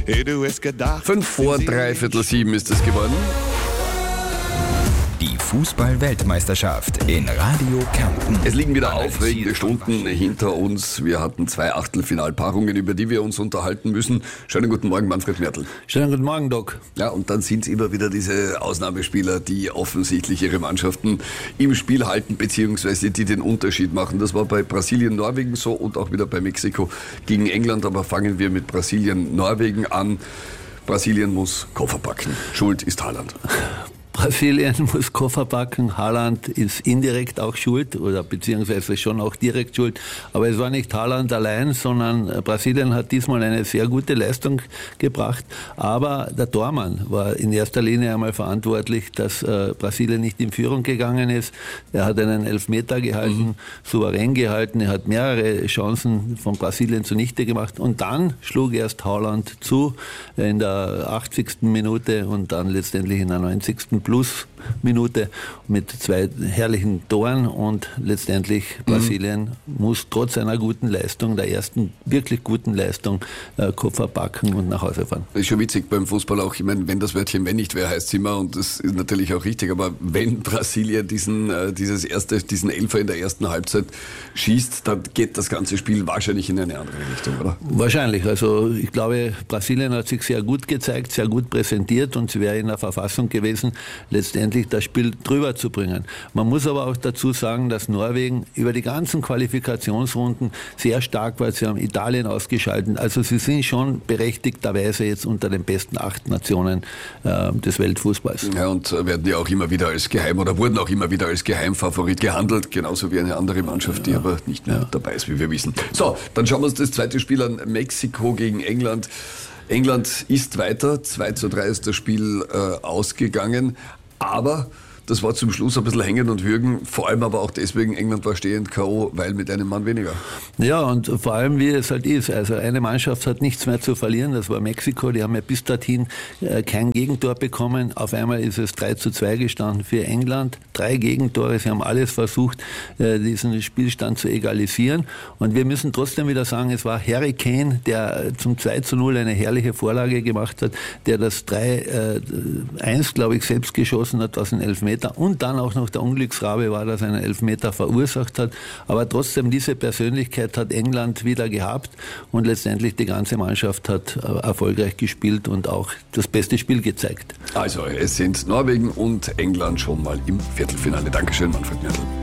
du es gedacht. 6:45 ist es geworden. Die Fußball-Weltmeisterschaft in Radio Kärnten. Es liegen wieder aufregende Stunden hinter uns. Wir hatten 2 Achtelfinalpaarungen, über die wir uns unterhalten müssen. Schönen guten Morgen, Manfred Mertl. Schönen guten Morgen, Doc. Ja, und dann sind es immer wieder diese Ausnahmespieler, die offensichtlich ihre Mannschaften im Spiel halten, beziehungsweise die den Unterschied machen. Das war bei Brasilien, Norwegen so und auch wieder bei Mexiko gegen England. Aber fangen wir mit Brasilien, Norwegen an. Brasilien muss Koffer packen. Schuld ist Haaland. Brasilien muss Koffer packen, Haaland ist indirekt auch schuld oder beziehungsweise schon auch direkt schuld. Aber es war nicht Haaland allein, sondern Brasilien hat diesmal eine sehr gute Leistung gebracht. Aber der Tormann war in erster Linie einmal verantwortlich, dass Brasilien nicht in Führung gegangen ist. Er hat einen Elfmeter gehalten, souverän gehalten. Er hat mehrere Chancen von Brasilien zunichte gemacht. Und dann schlug erst Haaland zu in der 80. Minute und dann letztendlich in der 90. Plusminute mit 2 herrlichen Toren und letztendlich Brasilien muss trotz einer guten Leistung, der ersten wirklich guten Leistung, Koffer packen und nach Hause fahren. Das ist schon witzig beim Fußball auch. Ich meine, wenn das Wörtchen wenn nicht wer heißt es immer und das ist natürlich auch richtig, aber wenn Brasilien diesen Elfer in der ersten Halbzeit schießt, dann geht das ganze Spiel wahrscheinlich in eine andere Richtung, oder? Wahrscheinlich. Also ich glaube, Brasilien hat sich sehr gut gezeigt, sehr gut präsentiert und sie wäre in der Verfassung gewesen, letztendlich das Spiel drüber zu bringen. Man muss aber auch dazu sagen, dass Norwegen über die ganzen Qualifikationsrunden sehr stark war. Sie haben Italien ausgeschaltet. Also sie sind schon berechtigterweise jetzt unter den besten 8 Nationen des Weltfußballs. Ja, und werden ja auch immer wieder als wurden auch immer wieder als Geheimfavorit gehandelt, genauso wie eine andere Mannschaft, die aber nicht mehr dabei ist, wie wir wissen. So, dann schauen wir uns das zweite Spiel an. Mexiko gegen England. England ist weiter, 2:3 ist das Spiel ausgegangen, aber das war zum Schluss ein bisschen hängen und würgen, vor allem aber auch deswegen, England war stehend K.O., weil mit einem Mann weniger. Ja, und vor allem wie es halt ist, also eine Mannschaft hat nichts mehr zu verlieren, das war Mexiko, die haben ja bis dorthin kein Gegentor bekommen, auf einmal ist es 3:2 gestanden für England, 3 Gegentore, sie haben alles versucht, diesen Spielstand zu egalisieren und wir müssen trotzdem wieder sagen, es war Harry Kane, der zum 2:0 eine herrliche Vorlage gemacht hat, der das 3:1, glaube ich, selbst geschossen hat, was ein Elfmeter und dann auch noch der Unglücksrabe war, dass er einen Elfmeter verursacht hat. Aber trotzdem, diese Persönlichkeit hat England wieder gehabt und letztendlich die ganze Mannschaft hat erfolgreich gespielt und auch das beste Spiel gezeigt. Also, es sind Norwegen und England schon mal im Viertelfinale. Dankeschön, Manfred Mertl.